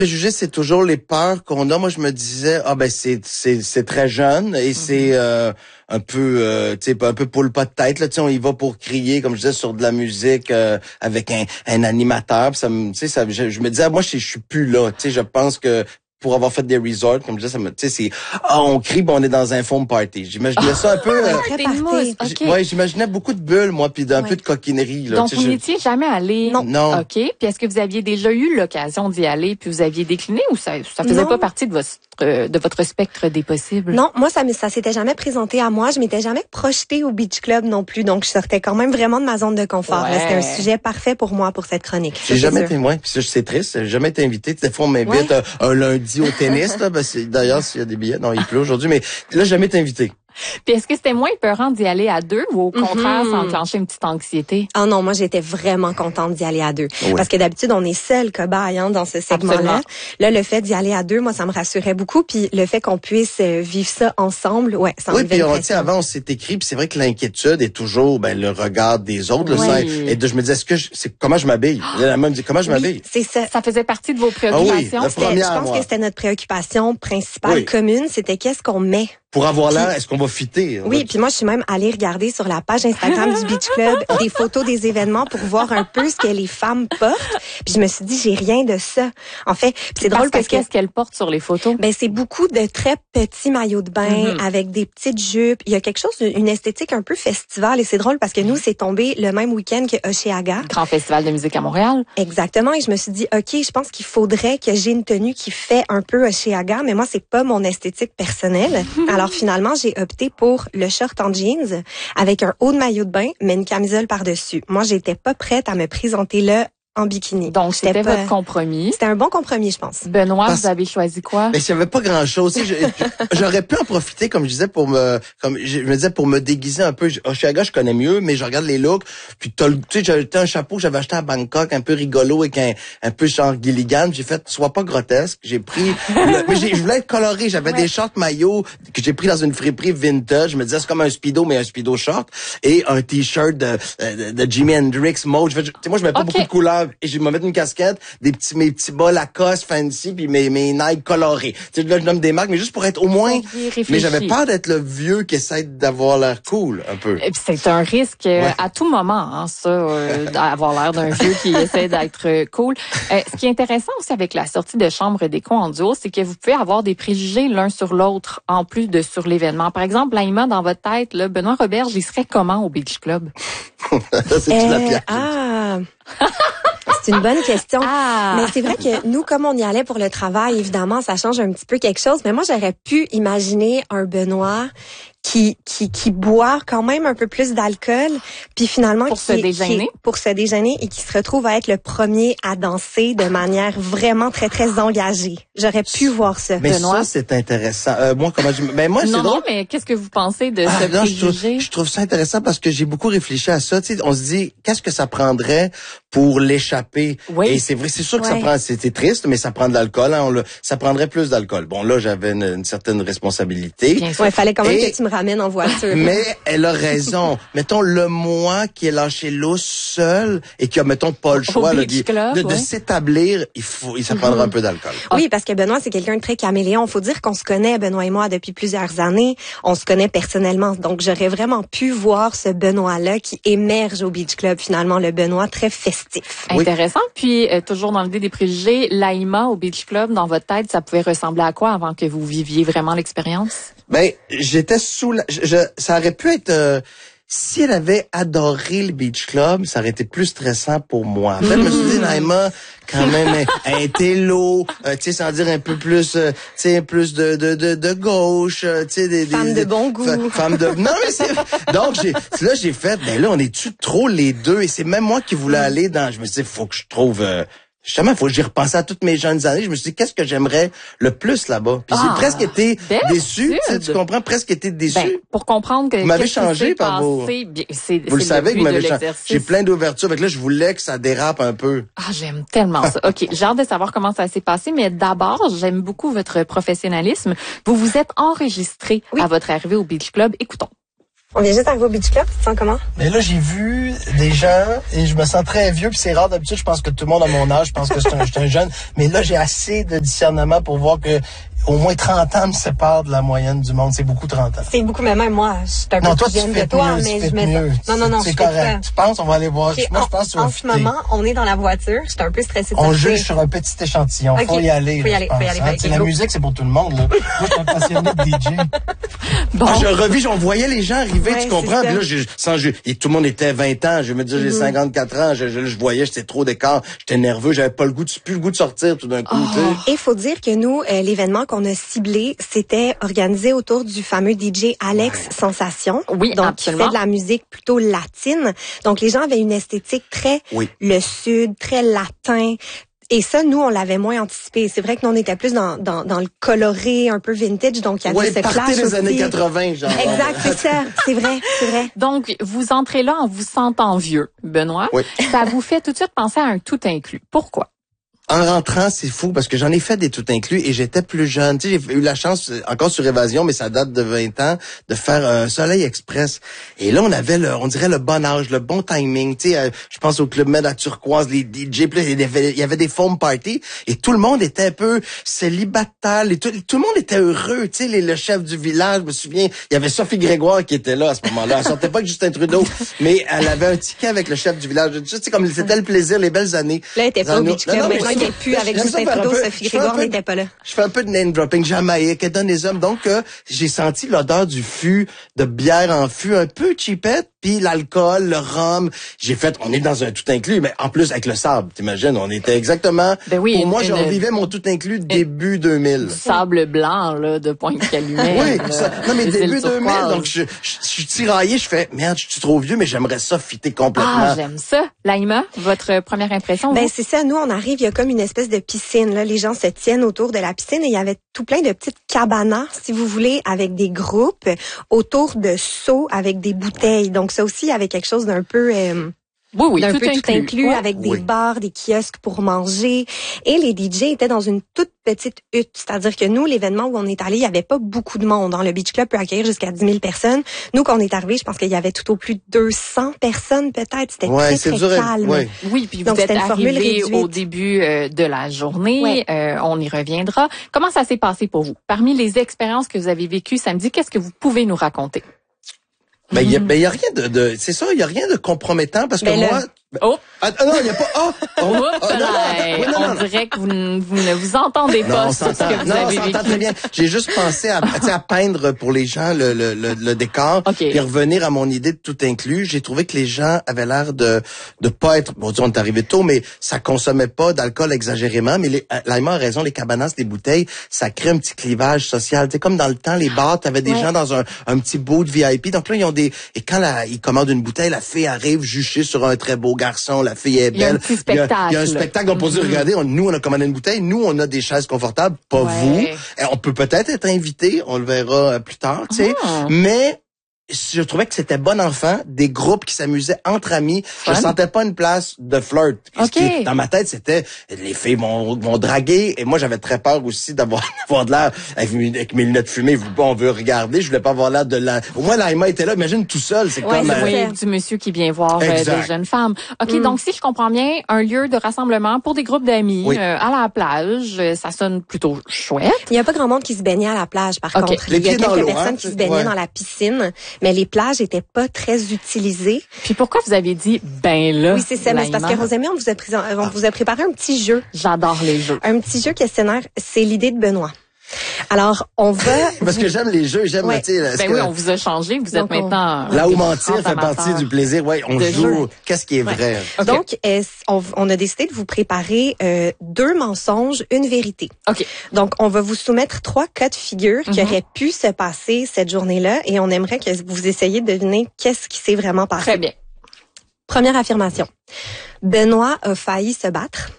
Préjugés, c'est toujours les peurs qu'on a. Moi, je me disais, c'est très jeune et c'est un peu, tu sais, un peu pour le pas de tête. Là, tu sais, on y va pour crier, comme je disais, sur de la musique avec un animateur. Puis ça me, tu sais, ça, je me disais, moi, je suis plus là. Tu sais, je pense que pour avoir fait des resorts, comme je disais, ça me, tu sais, c'est, on crie, on est dans un foam party. J'imaginais ça un peu. Okay. J'imaginais beaucoup de bulles, moi, puis d'un peu de coquinerie. Là, donc, vous n'étiez jamais allé? Non. OK. Puis est-ce que vous aviez déjà eu l'occasion d'y aller, puis vous aviez décliné, ou ça faisait pas partie de votre spectre des possibles? Non, moi, ça s'était jamais présenté à moi. Je m'étais jamais projetée au Beach Club non plus. Donc, je sortais quand même vraiment de ma zone de confort. Ouais. C'était un sujet parfait pour moi, pour cette chronique. J'ai jamais été, puis ça, c'est triste, j'ai jamais été invité. Des fois, on m'invite un lundi au tennis, là. Ben, d'ailleurs, s'il y a des billets, non, il pleut aujourd'hui, mais là, j'ai jamais été invité. Puis est-ce que c'était moins épeurant d'y aller à deux, ou au contraire, ça enclenchait une petite anxiété? Ah non, moi j'étais vraiment contente d'y aller à deux. Oui. Parce que d'habitude, on est seul cobaye dans ce segment-là. Absolument. Là, le fait d'y aller à deux, moi, ça me rassurait beaucoup. Puis le fait qu'on puisse vivre ça ensemble, ça Oui, enlevait puis une tu sais, pression. avant, on s'est écrit, puis c'est vrai que l'inquiétude est toujours le regard des autres. Oui. Et je me disais, c'est comment je m'habille? La même me dit, comment je m'habille? C'est ça. Ça faisait partie de vos préoccupations? Ah oui, Je pense que c'était notre préoccupation principale commune, c'était qu'est-ce qu'on met. Pour avoir l'air, est-ce qu'on va fitter? Oui, puis moi, je suis même allée regarder sur la page Instagram du Beach Club des photos des événements pour voir un peu ce que les femmes portent. Puis je me suis dit, j'ai rien de ça. En fait, c'est drôle parce que qu'est-ce qu'elles portent sur les photos? Ben c'est beaucoup de très petits maillots de bain avec des petites jupes. Il y a quelque chose, une esthétique un peu festival, et c'est drôle parce que nous, c'est tombé le même week-end que Oshéaga. Grand festival de musique à Montréal. Exactement, et je me suis dit, OK, je pense qu'il faudrait que j'ai une tenue qui fait un peu Oshéaga, mais moi, c'est pas mon esthétique personnelle. Alors finalement, j'ai opté pour le short en jeans avec un haut de maillot de bain, mais une camisole par-dessus. Moi, j'étais pas prête à me présenter là en bikini. Donc, c'était votre compromis. C'était un bon compromis, je pense. Benoît, vous avez choisi quoi? Mais s'il y avait pas grand-chose, j'aurais pu en profiter, comme je disais, pour me déguiser un peu. Oshéaga, je connais mieux, mais je regarde les looks. Puis tu sais, j'avais un chapeau que j'avais acheté à Bangkok, un peu rigolo, avec un peu genre Gilligan. J'ai fait, sois pas grotesque. J'ai pris, mais je voulais être coloré. J'avais des shorts maillots que j'ai pris dans une friperie vintage. Je me disais, c'est comme un speedo, mais un speedo short. Et un t-shirt de Jimi Hendrix mode. Tu sais, moi, je mets pas beaucoup de couleurs. Et je vais me mettre une casquette, mes petits bas Lacoste fancy, puis mes Nike colorés. Tu sais, là, je nomme des marques, mais juste pour être au moins... Mais j'avais peur d'être le vieux qui essaie d'avoir l'air cool, un peu. Et puis c'est un risque à tout moment, d'avoir l'air d'un vieux qui essaie d'être cool. Ce qui est intéressant aussi avec la sortie de Chambre d'écho en duo, c'est que vous pouvez avoir des préjugés l'un sur l'autre, en plus de sur l'événement. Par exemple, Laïma, dans votre tête, là, Benoît Roberge, il serait comment au Beach Club? C'est la pièce. C'est une bonne question. Mais c'est vrai que nous, comme on y allait pour le travail, évidemment, ça change un petit peu quelque chose. Mais moi, j'aurais pu imaginer un Benoît qui boit quand même un peu plus d'alcool, puis finalement pour se déjeuner et qui se retrouve à être le premier à danser de manière vraiment très très engagée. J'aurais pu voir ça. Mais Benoît. ça c'est intéressant. Moi moi c'est drôle. Non, mais qu'est-ce que vous pensez de ce préjugé? Je trouve ça intéressant parce que j'ai beaucoup réfléchi à ça. Tu sais, on se dit qu'est-ce que ça prendrait pour l'échapper. Oui. Et c'est vrai, c'est sûr que ça prend. C'était triste, mais ça prend de l'alcool. Ça prendrait plus d'alcool. Bon là, j'avais une certaine responsabilité. Bien sûr. Ouais, fallait quand même que tu me ramène en voiture. Mais elle a raison. Mettons, le moi qui est lâché lousse seul et qui a, mettons, pas le choix de s'établir, ça prendra un peu d'alcool. Oui, parce que Benoît, c'est quelqu'un de très caméléon. Faut dire qu'on se connaît, Benoît et moi, depuis plusieurs années. On se connaît personnellement. Donc, j'aurais vraiment pu voir ce Benoît-là qui émerge au Beach Club, finalement, le Benoît très festif. Intéressant. Puis, toujours dans l'idée des préjugés, Laïma au Beach Club, dans votre tête, ça pouvait ressembler à quoi avant que vous viviez vraiment l'expérience? Ben, j'étais ça aurait pu être, si elle avait adoré le Beach Club, ça aurait été plus stressant pour moi. En fait, je me suis dit, Naïma, quand même, elle était low, tu sais, sans dire un peu plus, tu sais, plus de gauche, tu sais, des femme de bon goût. Non, mais donc, j'ai fait, ben là, on est-tu trop les deux? Et c'est même moi qui voulais aller je me suis dit, faut que je trouve, justement, faut que j'y repense à toutes mes jeunes années. Je me suis dit, qu'est-ce que j'aimerais le plus là-bas? Puis j'ai presque été déçu. Tu comprends? Presque été déçu. Ben, pour comprendre que... Vous m'avez changé par vos... Vous le savez que vous m'avez changé. J'ai plein d'ouvertures. Fait que là, je voulais que ça dérape un peu. J'aime tellement ça. OK, j'ai hâte de savoir comment ça s'est passé, mais d'abord, j'aime beaucoup votre professionnalisme. Vous vous êtes enregistré à votre arrivée au Beach Club. Écoutons. On vient juste d'arriver au Beach Club, tu te sens comment? Mais là, j'ai vu des gens et je me sens très vieux, puis c'est rare d'habitude, je pense que tout le monde à mon âge pense que je suis un jeune, mais là, j'ai assez de discernement pour voir que au moins 30 ans me séparent de la moyenne du monde. C'est beaucoup 30 ans. C'est beaucoup, mais même moi, je suis un peu plus jeune que toi, mais je mets ça. Non, c'est correct. Tu penses, on va aller voir. Okay, moi, je pense que tu vas en ce moment, on est dans la voiture. J'étais un peu stressée de on sortir. juge sur un petit échantillon. Okay. Faut y aller. Faut y aller. La musique, c'est pour tout le monde, là. Moi, je suis un passionné de DJ. Bon. On voyais les gens arriver, ouais, tu comprends? Puis là, et tout le monde était 20 ans. Je me disais, j'ai 54 ans. Je voyais, j'étais trop d'écart. J'étais nerveux. J'avais pas plus le goût de sortir tout d'un coup, tu sais. Et faut dire que nous, l'événement qu'on a ciblé, c'était organisé autour du fameux DJ Alex Sensation. Oui, donc, absolument. qui fait de la musique plutôt latine. Donc, les gens avaient une esthétique très le sud, très latin. Et ça, nous, on l'avait moins anticipé. C'est vrai que nous, on était plus dans le coloré, un peu vintage, donc il y avait ce clash des aussi. années 80, genre. Exact, c'est ça. C'est vrai. Donc, vous entrez là en vous sentant vieux, Benoît. Oui. Ça vous fait tout de suite penser à un tout inclus. Pourquoi? En rentrant, c'est fou parce que j'en ai fait des tout inclus et j'étais plus jeune. Tu sais, j'ai eu la chance, encore sur Évasion, mais ça date de 20 ans, de faire Soleil Express. Et là, on avait on dirait le bon âge, le bon timing. Tu sais, je pense au Club Med à Turquoise, les DJ, puis il y avait des foam parties et tout le monde était un peu célibataire. Et tout le monde était heureux. Tu sais, le chef du village, je me souviens, il y avait Sophie Grégoire qui était là à ce moment-là. Elle sortait pas avec Justin Trudeau, mais elle avait un ticket avec le chef du village. Tu sais, comme c'était le plaisir, les belles années. Là, elle était pas au Beach Club. Il n'y a plus avec Justin Trudeau, Sophie Grégoire n'était pas là. Je fais un peu de name dropping, Jamaïque, donne les hommes. Donc, j'ai senti l'odeur du fût, de bière en fût, un peu cheapette, puis l'alcool, le rhum. On est dans un tout inclus, mais en plus avec le sable, t'imagines, on était exactement... Ben oui, pour moi, je revivais mon tout inclus début 2000. Sable blanc, là, de Pointe-Calumet. Oui, ça. Non, mais début 2000, donc je suis tiraillé, je fais, merde, je suis trop vieux, mais j'aimerais ça fitter complètement. Ah, j'aime ça. Laïma, votre première impression? Ben, c'est ça. Nous, on arrive, il y a comme une espèce de piscine, là. Les gens se tiennent autour de la piscine et il y avait tout plein de petites cabanas, si vous voulez, avec des groupes autour de seaux avec des bouteilles. Donc, ça aussi, il y avait quelque chose d'un peu... Oui, d'un tout peu inclus. tout inclus, avec des bars, des kiosques pour manger. Et les DJ étaient dans une toute petite hutte. C'est-à-dire que nous, l'événement où on est allé, il y avait pas beaucoup de monde. Le Beach Club peut accueillir jusqu'à 10 000 personnes. Nous, quand on est arrivé, je pense qu'il y avait tout au plus 200 personnes peut-être. C'était très, très calme. Oui, puis donc, vous êtes arrivé au début de la journée. On y reviendra. Comment ça s'est passé pour vous? Parmi les expériences que vous avez vécues samedi, qu'est-ce que vous pouvez nous raconter? Ben, il y a rien de c'est ça, il y a rien de compromettant parce que moi... Oh! non, il n'y a pas... On dirait que vous ne vous entendez pas sur ce que vous avez vécu. Très bien. J'ai juste pensé à peindre pour les gens le décor et revenir à mon idée de tout inclus. J'ai trouvé que les gens avaient l'air de pas être... Bon, on est arrivé tôt, mais ça consommait pas d'alcool exagérément. Mais Laïma a raison, les cabanas, les bouteilles, ça crée un petit clivage social. Tu sais, comme dans le temps, les bars, t'avais des gens dans un petit bout de VIP. Donc là, ils ont et quand ils commandent une bouteille, la fille arrive juchée sur un très beau garçon, la fille est belle. Il y a un petit spectacle. Il y a un spectacle, on peut dire, regardez, nous, on a commandé une bouteille, nous, on a des chaises confortables, pas vous. Et on peut peut-être être invité, on le verra plus tard, tu sais. Mais je trouvais que c'était bon enfant, des groupes qui s'amusaient entre amis. Je sentais pas une place de flirt. Dans ma tête, c'était les filles vont draguer et moi j'avais très peur aussi d'avoir de l'air avec mes lunettes fumées. On veut regarder, je voulais pas avoir l'air de la. Au moins Laïma était là. Imagine tout seul, c'est comme du monsieur qui vient voir des jeunes femmes. Ok, donc si je comprends bien, un lieu de rassemblement pour des groupes d'amis à la plage, ça sonne plutôt chouette. Il y a pas grand monde qui se baignait à la plage, par contre. Il y a quelques personnes qui se baignaient dans la piscine. Mais les plages étaient pas très utilisées. Puis pourquoi vous avez dit ben là? Oui, c'est ça, mais c'est parce que Rosemée, on vous a préparé un petit jeu. J'adore les jeux. Un petit jeu questionnaire, c'est l'idée de Benoît. Alors, on va... Parce que j'aime les jeux, j'aime... Oui, on vous a changé, vous êtes maintenant... Là où mentir fait partie du plaisir, on joue. Qu'est-ce qui est vrai? Okay. Donc, on a décidé de vous préparer 2 mensonges, une vérité. OK. Donc, on va vous soumettre 3 cas de figure qui auraient pu se passer cette journée-là et on aimerait que vous essayiez de deviner qu'est-ce qui s'est vraiment passé. Très bien. Première affirmation. Benoît a failli se battre.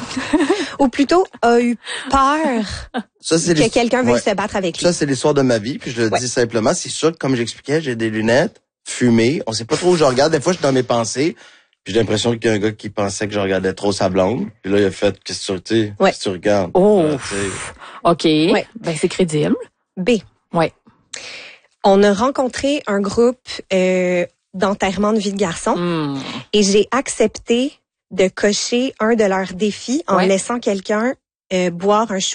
Ou plutôt a eu peur que quelqu'un veuille se battre avec lui. Ça, c'est l'histoire de ma vie, puis je le dis simplement. C'est sûr que, comme j'expliquais, j'ai des lunettes, fumées. On sait pas trop où je regarde. Des fois, je suis dans mes pensées. Puis j'ai l'impression qu'il y a un gars qui pensait que je regardais trop sa blonde. Puis là, il a fait, qu'est-ce que tu regardes? Oh! OK. Ben, c'est crédible. B. Ouais. On a rencontré un groupe d'enterrement de vie de garçon et j'ai accepté de cocher un de leurs défis en laissant quelqu'un boire un